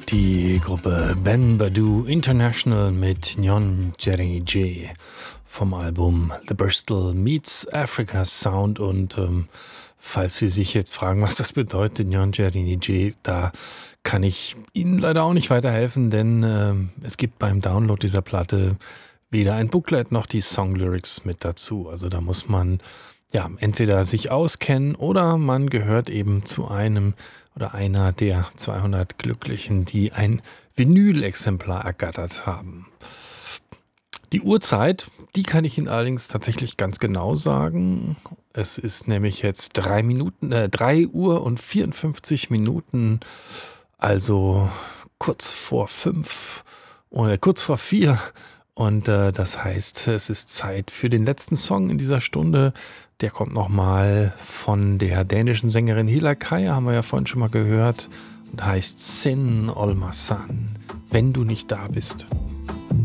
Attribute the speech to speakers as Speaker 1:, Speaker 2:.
Speaker 1: Die Gruppe Ben Badu International mit Nyon Jerry J vom Album The Bristol Meets Africa Sound. Und falls Sie sich jetzt fragen, was das bedeutet, Nyon Jerry J, da kann ich Ihnen leider auch nicht weiterhelfen, denn es gibt beim Download dieser Platte weder ein Booklet noch die Songlyrics mit dazu. Also da muss man ja entweder sich auskennen oder man gehört eben zu einem oder einer der 200 Glücklichen, die ein Vinyl-Exemplar ergattert haben. Die Uhrzeit, die kann ich Ihnen allerdings tatsächlich ganz genau sagen. Es ist nämlich jetzt 3 Uhr und 54 Minuten, also kurz vor 5 oder kurz vor 4. Und das heißt, es ist Zeit für den letzten Song in dieser Stunde. Der kommt nochmal von der dänischen Sängerin Hila Kaya, haben wir ja vorhin schon mal gehört, und heißt Sin Olmasan, wenn du nicht da bist.